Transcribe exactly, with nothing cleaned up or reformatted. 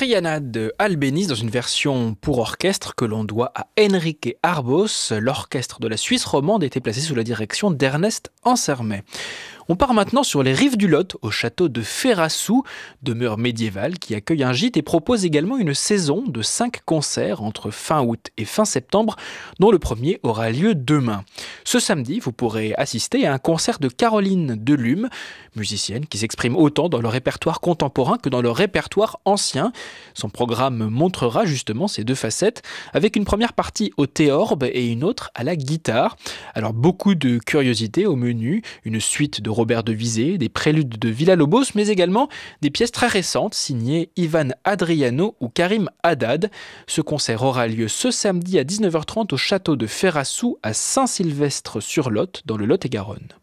Triana de Albéniz dans une version pour orchestre que l'on doit à Enrique Arbós. L'orchestre de la Suisse romande était placé sous la direction d'Ernest Ansermet. On part maintenant sur les rives du Lot, au château de Ferrassou, demeure médiévale qui accueille un gîte et propose également une saison de cinq concerts entre fin août et fin septembre, dont le premier aura lieu demain. Ce samedi, vous pourrez assister à un concert de Caroline Delume, musicienne qui s'exprime autant dans le répertoire contemporain que dans le répertoire ancien. Son programme montrera justement ces deux facettes, avec une première partie au théorbe et une autre à la guitare. Alors beaucoup de curiosités au menu, une suite de Robert de Visée, des préludes de Villa-Lobos, mais également des pièces très récentes signées Ivan Adriano ou Karim Haddad. Ce concert aura lieu ce samedi à dix-neuf heures trente au château de Ferrassou à Saint-Sylvestre-sur-Lot, dans le Lot-et-Garonne.